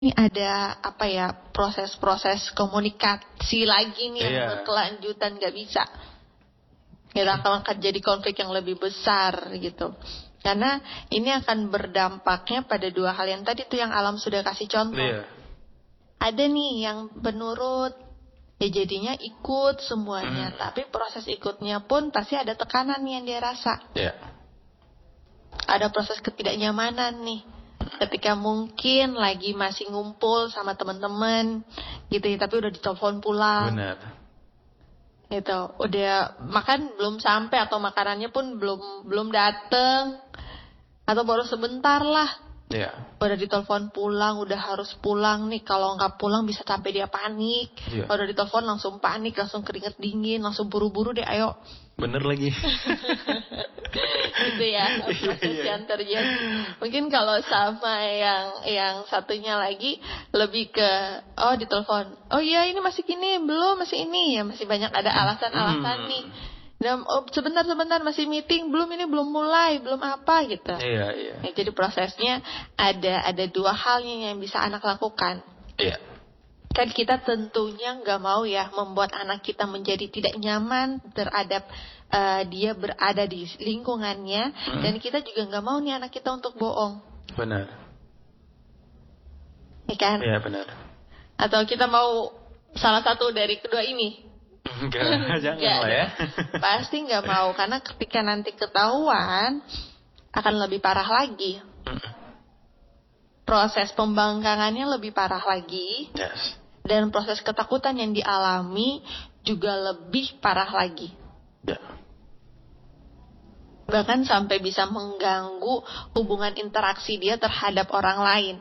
ini ada apa ya, proses-proses komunikasi lagi nih yang berkelanjutan, nggak bisa. Kita akan jadi konflik yang lebih besar gitu. Karena ini akan berdampaknya pada dua hal yang tadi tuh yang Alam sudah kasih contoh. Ada nih yang penurut, ya jadinya ikut semuanya. Tapi proses ikutnya pun pasti ada tekanan nih yang dia rasa. Ada proses ketidaknyamanan nih. Ketika mungkin lagi masih ngumpul sama teman-teman gitu ya, tapi udah ditelepon pulang. Benar. Gitu, udah makan belum sampai atau makanannya pun belum dateng atau baru sebentar lah. Udah ditelepon pulang, udah harus pulang nih. Kalau nggak pulang bisa sampai dia panik. Udah ditelepon langsung panik, langsung keringet dingin, langsung buru-buru deh, ayo. Bener lagi. Gitu ya proses yang terjadi. Mungkin kalau sama yang satunya lagi lebih ke ditelepon. Oh iya ini masih gini, belum masih ini ya, masih banyak ada alasan-alasan nih. Dan sebentar masih meeting, belum mulai, belum apa gitu. Ya, jadi prosesnya ada dua hal yang bisa anak lakukan. Kan kita tentunya nggak mau ya membuat anak kita menjadi tidak nyaman terhadap dia berada di lingkungannya, dan kita juga nggak mau nih anak kita untuk bohong. Benar. Ya kan? Iya benar. Atau kita mau salah satu dari kedua ini? Jangan lah ya. Pasti nggak mau, karena ketika nanti ketahuan akan lebih parah lagi. Proses pembangkangannya lebih parah lagi. Dan proses ketakutan yang dialami juga lebih parah lagi. Bahkan sampai bisa mengganggu hubungan interaksi dia terhadap orang lain.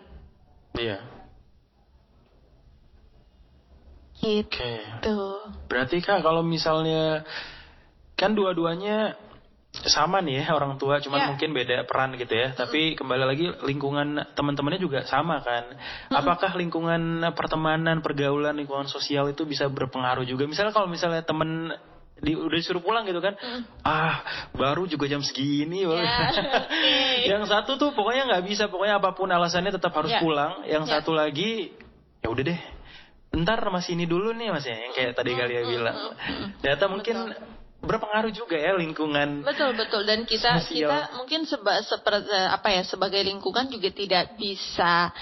Gitu. Berarti Kak, kalau misalnya kan dua-duanya sama nih ya orang tua, cuman mungkin beda peran gitu ya. Tapi kembali lagi lingkungan teman-temannya juga sama kan. Apakah lingkungan pertemanan, pergaulan, lingkungan sosial itu bisa berpengaruh juga? Misalnya kalau misalnya temen udah disuruh pulang gitu kan, baru juga jam segini. Yang satu tuh pokoknya nggak bisa, pokoknya apapun alasannya tetap harus pulang. Yang satu lagi ya udah deh, ntar masih ini dulu nih mas ya, yang kayak tadi kalian bilang. Ternyata mungkin berpengaruh juga ya lingkungan. Betul. Dan kita mungkin sebagai lingkungan juga tidak bisa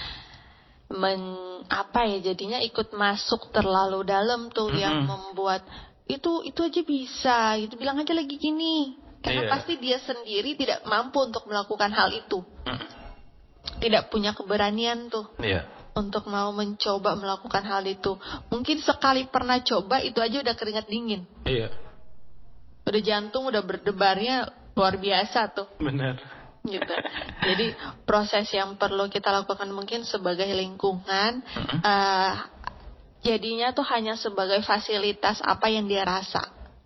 jadinya ikut masuk terlalu dalam tuh yang membuat itu aja bisa, itu bilang aja lagi gini. Karena pasti dia sendiri tidak mampu untuk melakukan hal itu. Tidak punya keberanian tuh. Untuk mau mencoba melakukan hal itu. Mungkin sekali pernah coba itu aja udah keringat dingin. Udah jantung udah berdebarnya luar biasa tuh. Benar. Gitu. Jadi proses yang perlu kita lakukan mungkin sebagai lingkungan, jadinya tuh hanya sebagai fasilitas apa yang dia rasa.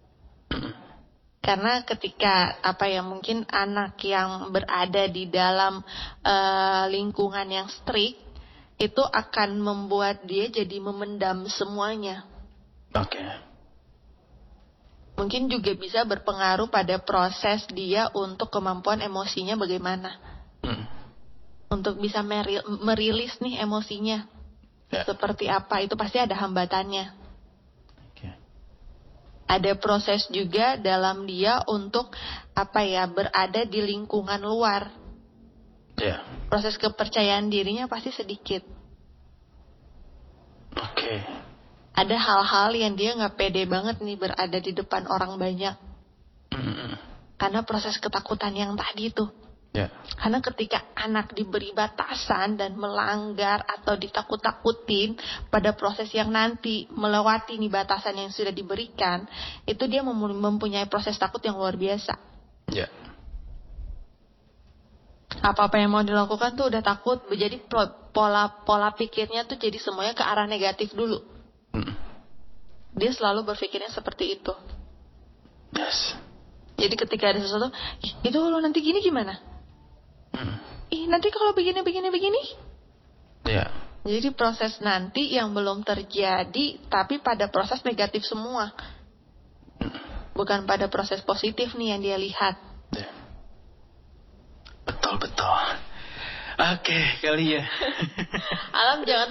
Karena ketika mungkin anak yang berada di dalam lingkungan yang strict, itu akan membuat dia jadi memendam semuanya. Mungkin juga bisa berpengaruh pada proses dia untuk kemampuan emosinya bagaimana. Untuk bisa merilis nih emosinya. Seperti apa, itu pasti ada hambatannya. Ada proses juga dalam dia untuk berada di lingkungan luar. Proses kepercayaan dirinya pasti sedikit. Ada hal-hal yang dia nggak pede banget nih berada di depan orang banyak. Karena proses ketakutan yang tadi tuh. Karena ketika anak diberi batasan dan melanggar atau ditakut-takutin pada proses yang nanti melewati nih batasan yang sudah diberikan, itu dia mempunyai proses takut yang luar biasa. Apa-apa yang mau dilakukan tuh udah takut, jadi pola pikirnya tuh jadi semuanya ke arah negatif dulu. Dia selalu berpikirnya seperti itu. Jadi ketika ada sesuatu, itu lo nanti gini gimana? Nanti kalau begini. Jadi proses nanti yang belum terjadi, tapi pada proses negatif semua. Bukan pada proses positif nih yang dia lihat. Betul. Oke, kali ya. Alam jangan